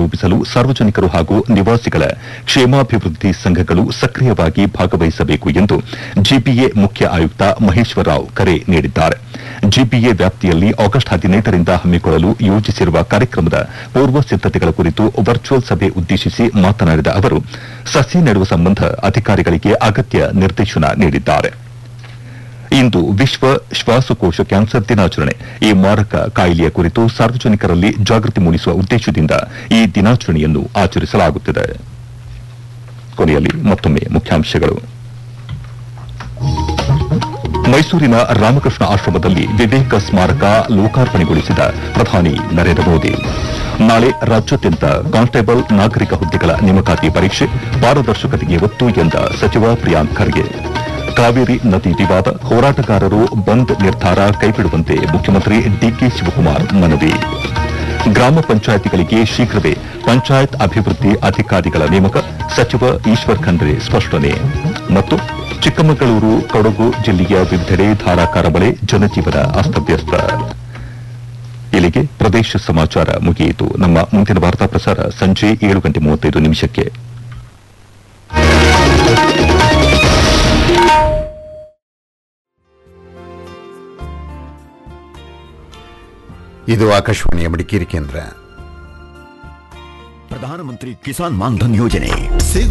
ರೂಪಿಸಲು ಸಾರ್ವಜನಿಕರು ಹಾಗೂ ನಿವಾಸಿಗಳ ಕ್ಷೇಮಾಭಿವೃದ್ಧಿ ಸಂಘಗಳು ಸಕ್ರಿಯವಾಗಿ ಭಾಗವಹಿಸಬೇಕು ಎಂದು ಜಿಬಿಎ ಮುಖ್ಯ ಆಯುಕ್ತ ಮಹೇಶ್ವರ ರಾವ್ ಕರೆ ನೀಡಿದ್ದಾರೆ. ಜಿಬಿಎ ವ್ಯಾಪ್ತಿಯಲ್ಲಿ ಆಗಸ್ಟ್ 15ರಿಂದ ಹಮ್ಮಿಕೊಳ್ಳಲು ಯೋಜಿಸಿರುವ ಕಾರ್ಯಕ್ರಮದ ಪೂರ್ವ ಸಿದ್ದತೆಗಳ ಕುರಿತು ವರ್ಚುವಲ್ ಸಭೆ ಉದ್ದೇಶಿಸಿ ಮಾತನಾಡಿದ ಅವರು, ಸಸಿ ನೆಡುವ ಸಂಬಂಧ ಅಧಿಕಾರಿಗಳಿಗೆ ಅಗತ್ಯ ನಿರ್ದೇಶನ ನೀಡಿದ್ದಾರೆ. ಇಂದು ವಿಶ್ವ ಶ್ವಾಸಕೋಶ ಕ್ಯಾನ್ಸರ್ ದಿನಾಚರಣೆ. ಈ ಮಾರಕ ಕಾಯಿಲೆಯ ಕುರಿತು ಸಾರ್ವಜನಿಕರಲ್ಲಿ ಜಾಗೃತಿ ಮೂಡಿಸುವ ಉದ್ದೇಶದಿಂದ ಈ ದಿನಾಚರಣೆಯನ್ನು ಆಚರಿಸಲಾಗುತ್ತಿದೆ. ಕೊನೆಯಲ್ಲಿ ಮತ್ತೊಮ್ಮೆ ಮುಖ್ಯಾಂಶಗಳು. ಮೈಸೂರಿನ ರಾಮಕೃಷ್ಣ ಆಶ್ರಮದಲ್ಲಿ ವಿವೇಕ ಸ್ಮಾರಕ ಲೋಕಾರ್ಪಣೆಗೊಳಿಸಿದ ಪ್ರಧಾನಿ ನರೇಂದ್ರ ಮೋದಿ. ನಾಳೆ ರಾಜ್ಯಾದ್ಯಂತ ಕಾನ್ಸ್ಟೇಬಲ್ ನಾಗರಿಕ ಹುದ್ದೆಗಳ ನೇಮಕಾತಿ ಪರೀಕ್ಷೆ, ಪಾರದರ್ಶಕತೆಗೆ ಒತ್ತು ಎಂದ ಸಚಿವ ಪ್ರಿಯಾಂಕ್ ಖರ್ಗೆ. ಕಾವೇರಿ ನದಿ ವಿವಾದ, ಹೋರಾಟಗಾರರು ಬಂದ್ ನಿರ್ಧಾರ ಕೈಬಿಡುವಂತೆ ಮುಖ್ಯಮಂತ್ರಿ ಡಿಕೆ ಶಿವಕುಮಾರ್ ಮನವಿ. ಗ್ರಾಮ ಪಂಚಾಯಿತಿಗಳಿಗೆ ಶೀಘ್ರವೇ ಪಂಚಾಯತ್ ಅಭಿವೃದ್ಧಿ ಅಧಿಕಾರಿಗಳ ನೇಮಕ, ಸಚಿವ ಈಶ್ವರ್ ಖಂಡ್ರೆ ಸ್ಪಷ್ಟನೆ. ಮತ್ತು ಚಿಕ್ಕಮಗಳೂರು, ಕೊಡಗು ಜಿಲ್ಲೆಯ ವಿವಿಧೆಡೆ ಧಾರಾಕಾರ ಮಳೆ, ಜನಜೀವನ ಅಸ್ತವ್ಯಸ್ತ. ಇಲ್ಲಿಗೆ ಪ್ರದೇಶ ಸಮಾಚಾರ ಮುಗಿಯಿತು. ನಮ್ಮ ಮುಂದಿನ ವಾರ್ತಾ ಪ್ರಸಾರ ಸಂಜೆ 7:35 ಇದು ಆಕಾಶವಾಣಿಯ ಮಡಿಕೇರಿ ಕೇಂದ್ರ. ಪ್ರಧಾನಮಂತ್ರಿ ಕಿಸಾನ್ ಮಾನ್ಧನ್ ಯೋಜನೆ